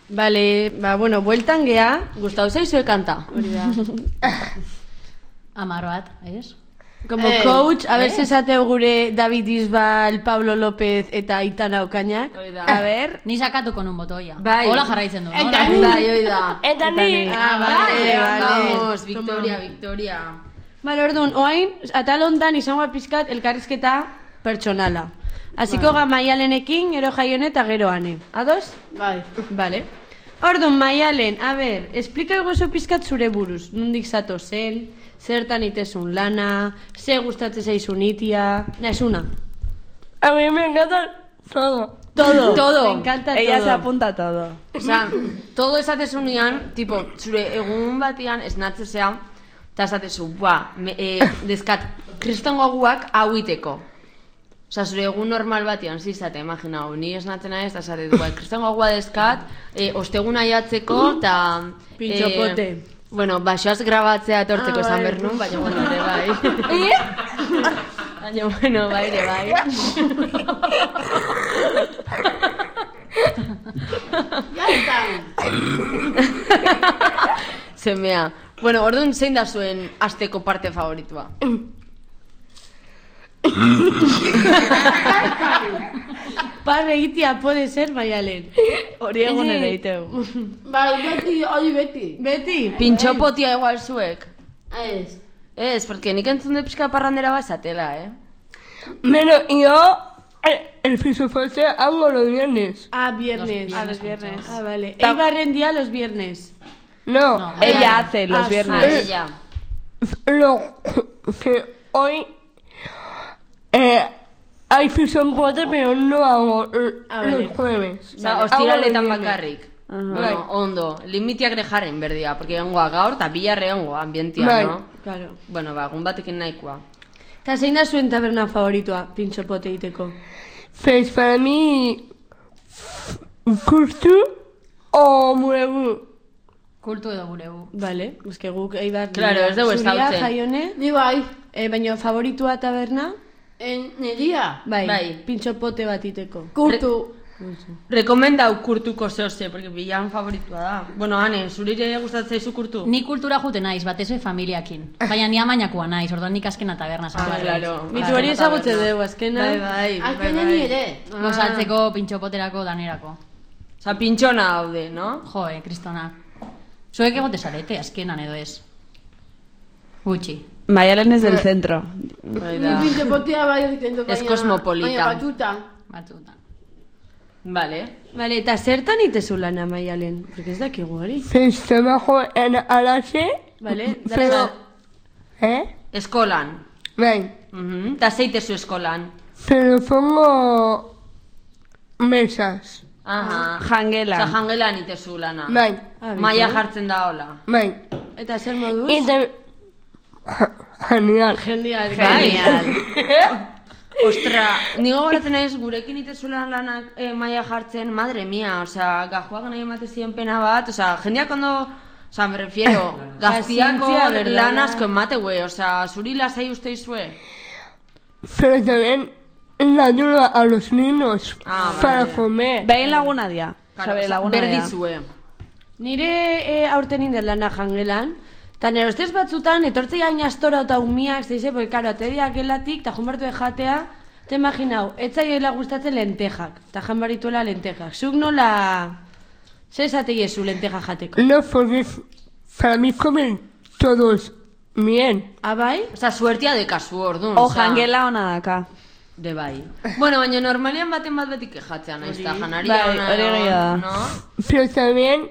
Vale, bueno, bueltan gea, gustau zaizue kanta. Hori da. Amar bat, ez? Como coach, a ver si esateu gure David Isbal, Pablo López eta Aitana Okainak. A ver. Ni sakatuko nun botoia. Bai. Hola jarraitzen du. Eta ni. Bai, oida. Eta ni. Vale. Vamos, Victoria. Vale, orduan, oain, atal hontan izango pizkat elkarrizketa pertsonala. Hasiko ga Maialenekin, gero Jaione eta gero Ane. Ados? Bai. Vale. Orduan, Maialen, a ver, explika egozo pizkat zure buruz. Nondik zato zen, zertan itezun lana, ze gustatzen zaizun itia... Nesuna. A mí me encanta todo. Todo. Me encanta todo. Ella se apunta a todo. O sea, todo esatezunean, tipo, zure egun batean esnatzezea, eta esatezu, deskat, kristongo guak hauiteko. Osa, zure egun normal batean, zizate, imaginau, ni esnatzena ez, eta esate, kristongo gua deskat, osteguna jatzeko, eta... Pintxopote. Bueno, baixoaz grabatzea etortzeko esan behar nun, baina bueno, ere bai. Baina bueno, bai, ere bai. Zemea. Bueno, orduan zein da zuen asteko parte favoritua? Parre itia puede ser, Maialen. Hori egun ere iteu. Bai, beti. Beti? Pintxopotia igual zuek. Ez. Ez, porque nik entzun de pixka parrandera basatela, Pero yo el fisofote hago los viernes. Ah, viernes. Los viernes. Ah, vale. Eibarren día los viernes. No, Ella hace los viernes. sí. Ella. lo que hoy hay fisofote, pero no hago los jueves. Osa, ostiraletan bakarrik. Bueno, ondo. Limitiak dejaren berdia, porque ongoa gaur, eta bilarre ongoa, ambientia, Bai. no? Claro. Bueno, egun batekin nahikoa. Eta zein da zuen taberna favoritoa, pintxopote iteko? Pues para mí, Kurtu o Murebu. Kultu edo guregu. Vale, eske guk Eibar... Claro, ez dugu Zuria, ezagutzen. Jaione, Ni bai. baina favoritua taberna? Neria. Bai, pintxopote bat iteko. Kurtu. Rekomendau kurtuko zehose, porque bilan favoritua da. Bueno, Ane, zurire gustatzen zaizu kurtu? Ni kultura jute naiz, batez ere familiakin. Baina ni amainakoa naiz, orduan nik azkena taberna zatu. claro. Bitu hori ezagutze dugu, azkena. Bai. Azkena ni ere. Gozaltzeko, pintxopoterako, danerako. Osa, pintxona daude, no? Joe, kristona. Zuek egote zarete, azkenan edo ez. Gutxi. Maialen es del centro. Bai Ni da. pintxopotea bai egiten dut. Ez kosmopolita. Baina batuta. Batzutan. Vale. Vale, eta zertan itezu lana, Maialen? Porque ez dakigu hori. Pues trabajo en Alache, Vale, pero... Eskolan. Bai, Eta zeitezu eskolan. pero pongo mesas. Aha. Jangela. Osa, jangelan itezu lana. Bai, Maia jartzen da hola. bai. Eta zer moduz? Y de... Genial. Genial. Ostra, nigo goratzen naiz gurekin itezula lanak maia jartzen, madre mia, osea, gajuak nahi ematen ziren pena bat, osea, jendeak ondo, osea, me refiero, gaztiako Pazientzia, verdad. lan asko emateue, osea, zuri lasai uste izue. Pero también la ayuda a los niños Ah, para vale. comer. Behin laguna dia. Sabe laguna dia. Berdizue. Nire aurten inden lana jangelan, eta nire ustez batzutan, etortzei hain astora eta umiak, zeize, porque, karo, atediak gelatik, eta junbertu jatea, te imaginau, etzaioela gustatzen lentejak, eta janbarituela lentejak. Zuk nola, zer esatei ezu lenteja jateko? No, porque para mí comen todos bien. Ah, bai? Osea, suertia dekazu orduan. O osea, jangela ona daka. De bai. Bueno, baina normalian baten bat betik kexatzea naiz, eta janaria Bai, ona, hori egia da. no? Pero también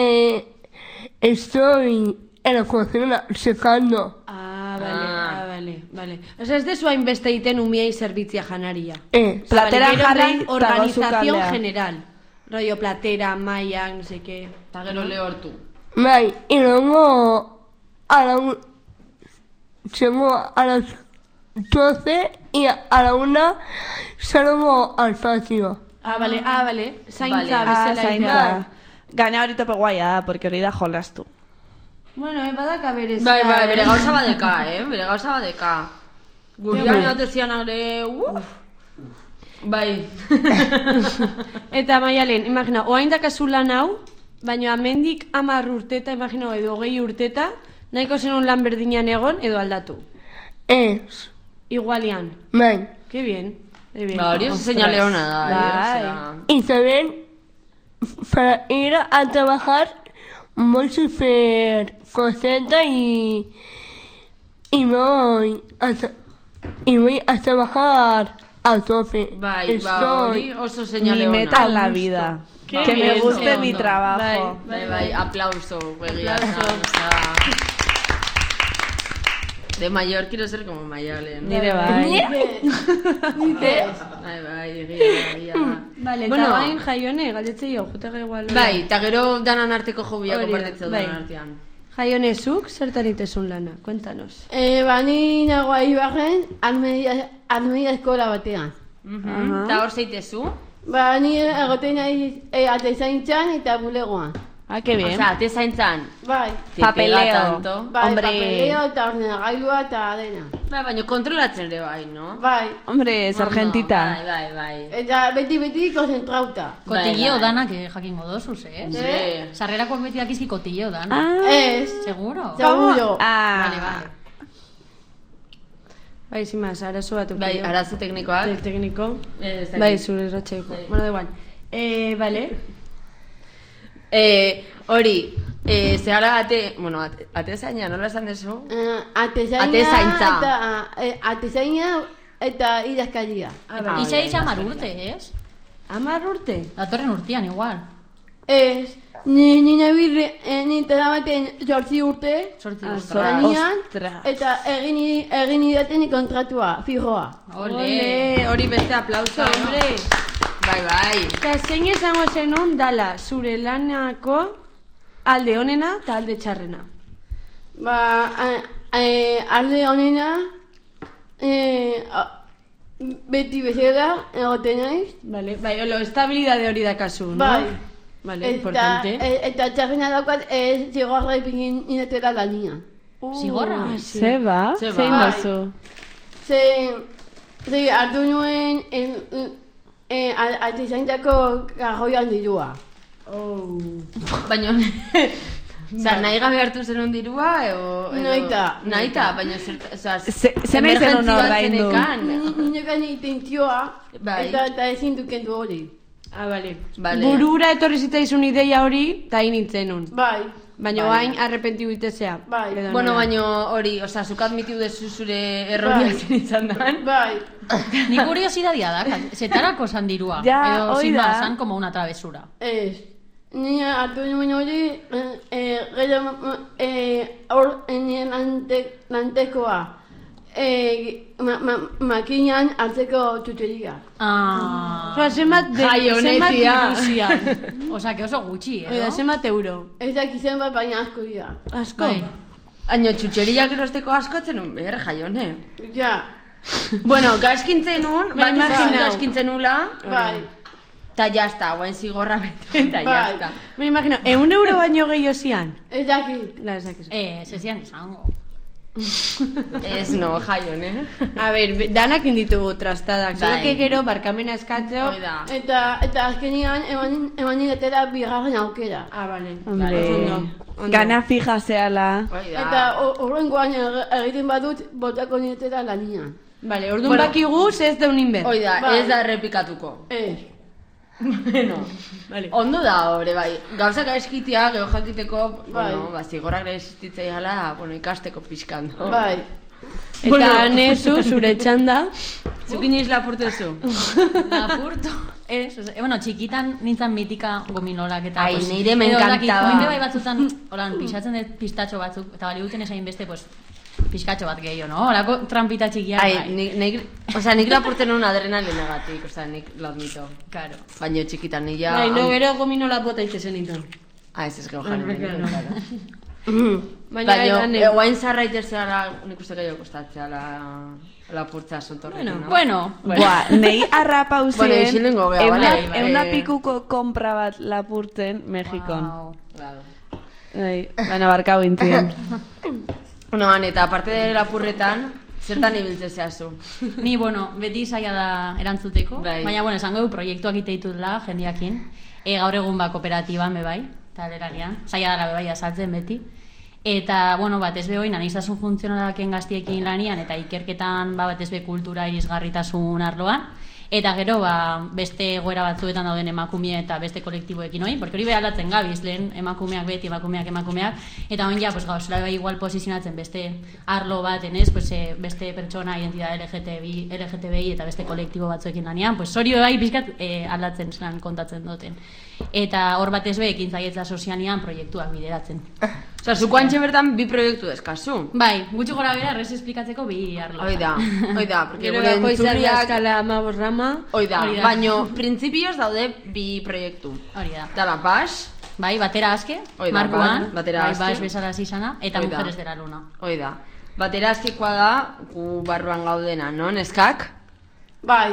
estoy en la cocina secando. Ah, vale. Osa, ez dezu hainbeste egiten umiei zerbitzia janaria. Platera Gero, jarri, plan, eta organización gozukaldea. general. Rollo platera, maiak, no sé qué. Eta gero lehortu. Bai, y luego llego a las 12 y a la 1 salgo al patio. Ah, vale. Zaintza Vale. bezala Zaintza. egitea. Gaina hori tope guaia da, porque hori da jolastu. Bueno, badaka berez. Bai, bere gauza badeka, bere gauza badeka. Gurian batezian ere, Bai. Eta Maialen, imagina, oain dakazu lan hau, baina amendik 10 urteta, imagino, edo 20 urteta, nahiko zenun lan berdinean egon, edo aldatu. Ez. Igualian. Bai. Qué bien. Qué bien. Ba, hori oso señale ona da. Bai. Y también para ir a trabajar muy súper contenta y voy a trabajar a tope. Bai, hori oso señale Mi ona. meta en la vida. Qué Que me bien, guste oso mi ondo. trabajo. Bai, aplauso, begia. Aplauso. De mayor quiero ser como Mayalen. Nire bai. Bai, egia. Vale, Bueno. eta bain jaione, galdetzei jo, jutega igual. Bai, eta gero danan arteko jobia Hori da, konpartitzen bai. danan artean. Jaione, zuk zertan itezun lana, kuéntanos. Bani nagoa ibarren, almeria eskola batean. Eta hor zeitezu? Bani egoten nahi atezaintzan eta bulegoan. Ah, qué bien. Osa, ate zaintzan. Bai, te Papeleo. pega tanto. bai, Hombre. papeleo eta ordenagailua eta dena. Bai, baina kontrolatzen ere bai, no? Bai, Hombre, sargentita. Bai. eta beti konzentrauta. Kotilleo Bai. danak jakingo dozuz, eh? Hombre. Sarrerakoak beti dakizki kotilleo danak. Ah, Ez, Seguro? seguro. Vale, vale. Bai, sin más, arazo bat Bai, arazo teknikoak. Tekniko. Ez dakit. Bai, zure erratxeiko. Bai. Bueno, da igual. Vale. Hori, zehara ate zaina, nola esan dezu? Atezaina eta idazkaria. Isa 10 urte, ez? 10 urte? Datorren urtean, igual. Ez, ni teramaten 8 urte, Sortzi zanian, Ostras. eta egin idaten kontratua, fijoa. Ole. Hori beste aplauso, Hombre. Bai. Eta zein esango zenun dala zure lanako alde onena eta alde txarrena. Alde honena, beti bezala egoten naiz. Vale, bai, olo, estabilidade hori dakazu, no? Bai. Vale, importante. Eta txarrena daukat zigorra ipingin inatela lanian. Zigorra? Zeba? Zeba. Zein Bai. dozu? Ze hartu nuen atezaintzako kajoian dirua. Oh. Baina, nahi gabe hartu zenun dirua, edo... Nahita. Baina Ze nahi zenun ordaindu? Ninekan intentioa, Bai. eta ezin dukendu hori. Ah, vale. Vale. Burura etorri zitaizun ideia hori, eta hain nintzenun. Bai, Baina Vale. hain arrepentiu itezea. Bai. Edo Bueno, nola. baina hori, zuk admitiu dezu zure erroria Bai. zen izan dan. bai. Ni kuriosidadia da, zetarako zan dirua. Ja, Edo, hoi sin da. más, zan como una travesura. Ez. Ni hartu nuen hori, gero hor nien lantekoa. Makinan hartzeko tuteria. Osa, zenbat Jaionetia. ilusian. Osa, que oso gutxi, Edo, edo? zenbat euro. Ez dakizen bat baina asko dira. Asko. Bai. Baina txutxeriak erosteko askotzen un behar, jaione. Ja, Bueno, gaskintzen nun, Me imaginau. gaskintzen nula, bai. eta jazta, guain zigorra bete, eta Bai. jazta. Me imagino, 1 euro baino gehiago zian. Ez dakit. La, ez dakizu. Zezian izango. Ez no, jaione. A ber, danak inditugu trastadak. Bai. Zuek gero barkamena eskatzeo. Hoi da. Eta azkenian eman niretela bigarren aukera. Ah, vale. Hombre, Ondo. gana fija zehala. Hoi da. Eta horrengoan egiten badut botako niretela lanian. Vale, orduan bakigu, ze ez deunin ber. Hoi da, Bai. ez da errepikatuko. Ez. Bueno, Vale. ondo da hori, bai. Gauzak eskitia, geho jakiteko, Bai. bueno, zigorrak existitzei gala, bueno, ikasteko pixkando. Bai. Eta nezu, zure txanda. Zuk inoiz lapurtezu. Lapurtu. Ez, bueno, txikitan nintzen mitika gominolak eta... Ai, pues, nire me edo dakit, encantaba. Oinde bai batzutan, holan, pixatzen dut pistatxo batzuk, eta bali duten esain beste, pues, pixkatxo bat gehiago, no? Horako trampita txikiak, Ai, bai. nik lapurten un adrenalinagatik, nik lo admito. Claro. Baina txikitan nila... Bai, no, gero gominola bota itezen ito. Ez gero jarri. Baina, Baina, guain zarra iterzea, nik uste gehiago kostatzea lapurtzea sontorrekin, no? Bueno, Buah, nei arrapauzien Bueno, isilengo gea, vale, bai. euna pikuko kompra bat lapurten Mexikon. wow. Claro. Bai, baina barkau intzien. Bueno, eta aparte de lapurretan, zertan ibiltzen zehazu? Ni, bueno, beti zaila da erantzuteko, Bai. baina, bueno, esango du proiektuak iteitutela jendiakin, gaur egun ba kooperatiban, be bai, taleragian. Zaila dara bebai azaltzen beti. Eta, bueno, batez be hori, aniztasun funtzionalaken gaztiekin lanian, eta ikerketan batez be kultura irisgarritasun arloan. Eta gero, beste egoera batzuetan dauden emakumea eta beste kolektiboekin hori, porque hori beha aldatzen gabiz, lehen emakumeak beti, emakumeak, eta hori ja, pues, gauzela beha igual posizionatzen beste arlo baten, ez, pues, beste pertsona, identidad LGTBI eta beste kolektibo batzuekin lanean, pues hori beha pixkat aldatzen zelan kontatzen duten. Eta hor batez be, ekintzaietza sozianean proiektuak bideratzen. Osa, zuko antxe bertan bi proiektu dezkazu. Bai, gutxi gora bera, errez esplikatzeko bi arlo. Oida, porque Gero gure bakoitzak entzuleak... eskala 15 rama. Oida, Hori da. baino, printzipioz daude bi proiektu. Hori da. Dala, Bas, Bai, batera aske, Hori da, markoan, batera bai, aske. Bas bezala izana, eta Hori da. Mujeres de la Luna. oida. Batera azkekoa da, gu barruan gaudena, no, neskak? Bai.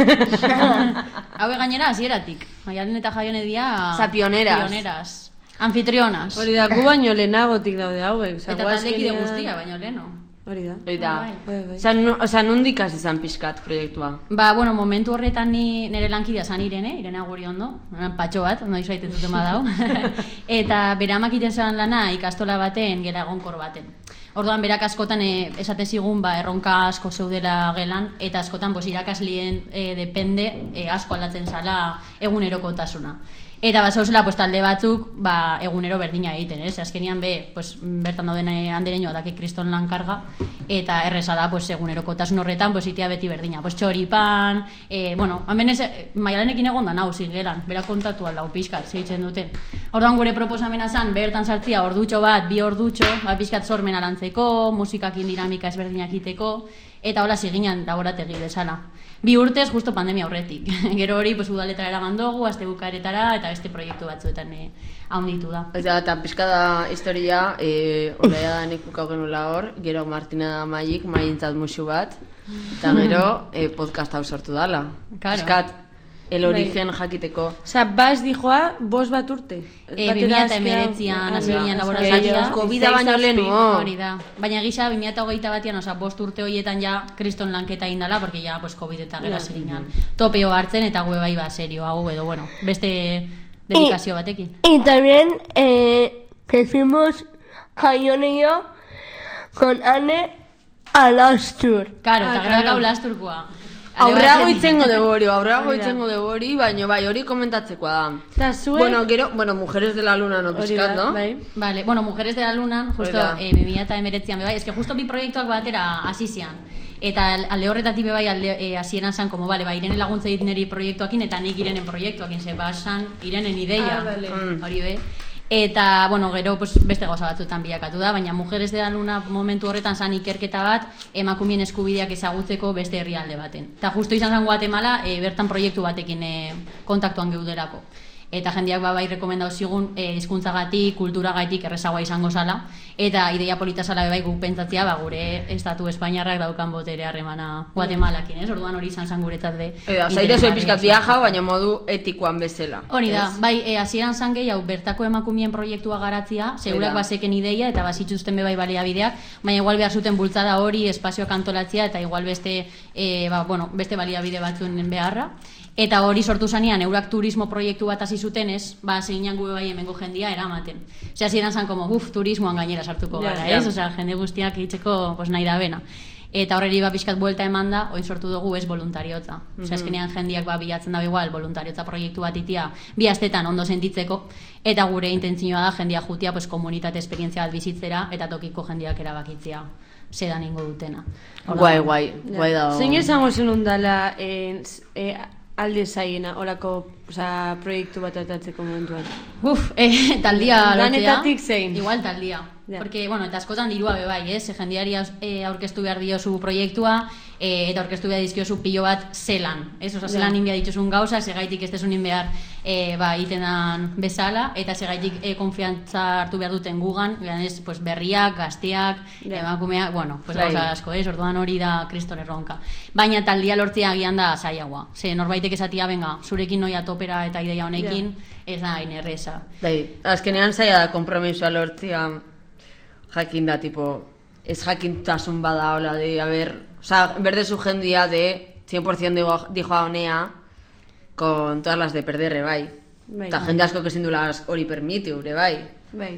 Haue gainera hasieratik. Maialen eta Jaione dia Osa, pioneras. Pioneras. Anfitrionas. Hori da, gu baino lehenagotik daude hauek. Osa, Eta gu taldekide azkenean- guztia, baina leno. Hori da. Oida. Bai, bai. Osa, nondik hasi izan pixkat proiektua? Ba, bueno, momentu horretan nire lankidea zan Irene Aguri ondo, patxo bat, ondo izaiten zuten badau. Eta bera amakiten zen lana ikastola baten, gela egonkor baten. Orduan berak askotan esate zigun erronka asko zeudela gelan, eta askotan irakaslien depende asko aldatzen zala egunerokotasuna. Eta zauzela talde batzuk egunero berdina egiten, ez? Azkenian bertan dauden andereñoa daki kriston lan karga, eta erreza da egunerokotasun horretan itea beti berdina. Txoripan, hemen Maialenekin egon da nahi gelan, berak kontatu aldau pixkat, zeitzen duten. Orduan gure proposamena zen, bertan sartzia ordutxo bat, 2 ordutxo, pixkat sormen alantzeko, musikakin dinamika ezberdinak iteko, eta hola ziginan laborategi bezala. 2 urtez, justo pandemia horretik. Gero hori, udaletara eraman dugu, aste bukaretara, eta beste proiektu batzuetan haunditu da. Eta pixka da historia, olaia da nik bukau genula hor, gero Martina Maiik, maientzat musu bat, eta gero podcast hau sortu dala. Claro. Piskat, el origen jakiteko. Osa, Bas dijoa, 5 bat urte. 2019an hasi ginen laborazatia. Covid-a baino lehenu. Hori da. Baina gisa 2021 batean, 5 urte horietan ja kriston lanketa indala, porque ja Covid eta gero hasi ginen topeo hartzen eta gue bai serio hau edo beste dedikazio batekin. Y también crecimos Jaione y yo con Anne a Lastur. Claro, eta gero dakau lasturkoa. Aurreago itzengo de hori, baina bai, hori komentatzekoa da. Eta zuen... Bueno, Mujeres de la Luna no hori pixkat, da, no? bai. Vale, bueno, Mujeres de la Luna, justo Hori da. 2019an bai, eske justo bi proiektuak batera hasi zian. Eta alde horretatik bai hasieran zan, como, vale, Irene laguntza dit niri proiektuakin, eta nik Irenen proiektuakin, ze basan Irenen ideia, vale. hori be. Eta, bueno, gero beste gauza batzuetan bilakatu da, baina Mujeres de la Luna momentu horretan zan ikerketa bat, emakumeen eskubideak ezagutzeko beste herrialde baten. Eta justo izan zen Guatemala, bertan proiektu batekin kontaktuan geudelako. Eta jendeak bai rekomendau zigun hizkuntzagatik, kulturagatik errezagoa izango zala, eta ideia polita zala bai guk pentsatzea gure estatu espainiarrak daukan botere harremana Guatemalakin, ez? Orduan hori izan guretzat de. Zaire zuen pixkat viaja, baina modu etikoan bezala. Hori da, bai, hasieran zan gehiago bertako emakumeen proiektua garatzia, segurak bazeken ideia eta bazituzten bai baliabideak, baina igual behar zuten bultzada hori, espazioak antolatzea eta igual beste baliabide batzuen beharra. Eta hori sortu zanean, eurak turismo proiektu bat hasi zutenez, zeginan gu bai hemengo jendia eramaten. Osea, hasieran zan como, turismoan gainera sartuko gara, ez? Osea, jende guztiak itxeko nahi da bena. Eta horreri pixkat buelta eman da, hori sortu dugu ez voluntariotza. Osea, eskenean jendiak bilatzen da igual, voluntariotza proiektu bat itia, 2 astetan ondo sentitzeko, eta gure intentzioa da jendia jutia komunitate esperientzia bat bizitzera, eta tokiko jendiak erabakitzea zedan ingo dutena. Guai da. Zein izango zenun dala alde zaiena, orako proiektu bat atatzeko momentuan? Taldia Lanetatik zein? Igual taldia. Ja. Porque, eta askotan dirua bai, jendiari aurkeztu behar diozu proiektua, eta aurkeztu behar dizkiozu pilo bat zelan. Zelan inbia dituzun gauza, segaitik ez desunin behar itenan bezala, eta segaitik konfiantza hartu behar duten gugan, berriak, gazteak, emakumeak, gauza asko, orduan hori da kriston erronka. Baina taldia lortzea agian da zailagoa. Norbaitek esatia, venga, zurekin noia topera eta ideia honekin, ez da hain erreza. Azkenean zaila da kompromisoa lortzea, jakin da, ez jakintasun bada, hola, berdezu jendia de 100% dijo a honea con todas las de perder, bai. Bai. Eta jende asko ezin dula hori permitiu, ere bai. Bai.